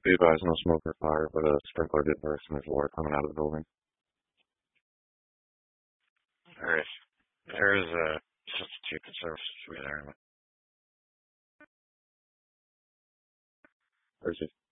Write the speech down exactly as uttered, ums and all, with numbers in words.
Be advised, no smoke or fire, but a sprinkler did burst and there's water coming out of the building. Alright. There is a substitute service to be there. There's just